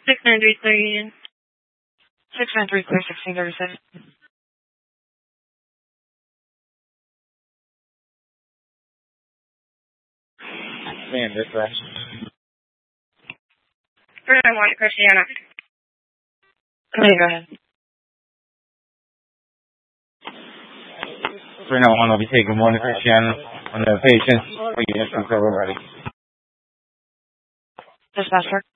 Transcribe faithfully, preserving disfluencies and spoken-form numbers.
six nine three clear Union. six nine three clear sixteen thirty-seven. Man, this way. three nine one, Christiana. Okay, go ahead. three nine one will be taking one to Christiana on the patients. We get some cover ready. Dispatcher.